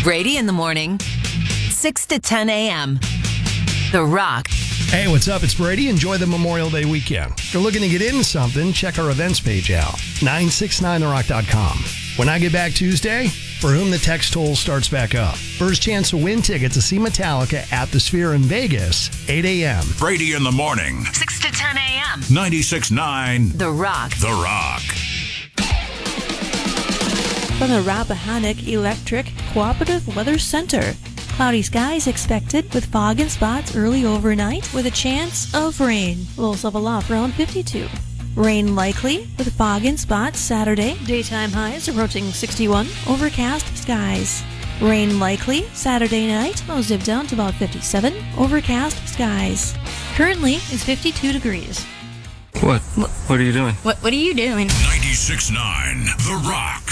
Brady in the morning, 6 to 10 a.m. The Rock. Hey, what's up? It's Brady. Enjoy the Memorial Day weekend. If you're looking to get into something, check our events page out, 969therock.com. When I get back Tuesday, for whom the text toll starts back up. First chance to win tickets to see Metallica at the Sphere in Vegas, 8 a.m. Brady in the morning, 6 to 10 a.m. 96.9 The Rock. The Rock. From the Rappahannock Electric Cooperative Weather Center. Cloudy skies expected with fog and spots early overnight with a chance of rain. Lows of aloft around 52. Rain likely with fog and spots Saturday. Daytime highs approaching 61. Overcast skies. Rain likely Saturday night. Lows dip down to about 57. Overcast skies. Currently is 52 degrees. What? What are you doing? What are you doing? 96.9 The Rock.